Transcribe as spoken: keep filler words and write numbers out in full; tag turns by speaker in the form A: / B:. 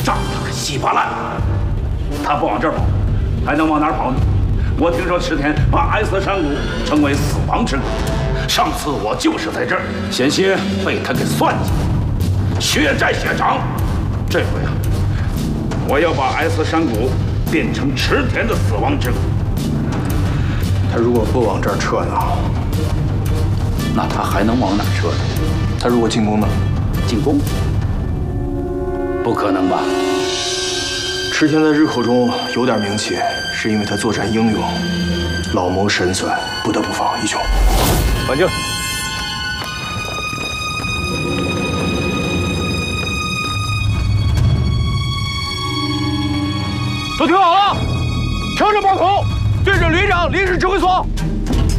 A: 炸他个稀巴烂！他不往这儿跑，还能往哪儿跑呢？我听说池田把 S 山谷称为死亡之谷，上次我就是在这儿，险些被他给算计了，血债血偿。这回啊，我要把 S 山谷变成池田的死亡之谷。
B: 他如果不往这儿撤呢？
A: 那他还能往哪儿撤呢？
B: 他如果进攻呢？
A: 进攻？不可能吧？
B: 池田在日寇中有点名气，是因为他作战英勇，老谋深算，不得不防。义兄，
C: 反正都听好了，调整炮口，对准旅长临时指挥所。